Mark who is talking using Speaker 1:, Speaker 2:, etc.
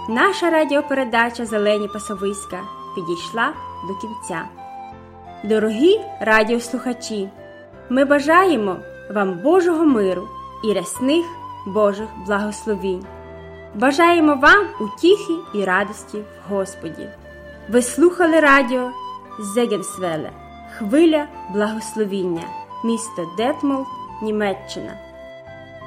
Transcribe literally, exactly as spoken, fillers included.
Speaker 1: наша радіопередача «Зелені пасовиська» підійшла до кінця. Дорогі радіослухачі, ми бажаємо вам Божого миру і рясних Божих благословінь. Бажаємо вам утіхи і радості в Господі. Ви слухали радіо Зегенсвеле, хвиля благословіння, місто Детмолд, Німеччина.